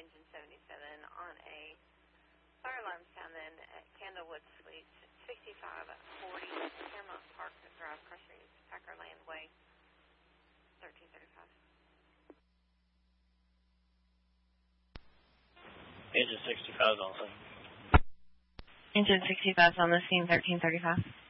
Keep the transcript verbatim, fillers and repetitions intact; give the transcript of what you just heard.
engine seventy-seven on a fire alarm sound in at Candlewood Suites, sixty-five forty Paramount Park Drive, Cross Street, Packer Landway, thirteen thirty-five. Engine sixty-five is on the scene. Engine sixty-five is on the scene, thirteen thirty-five.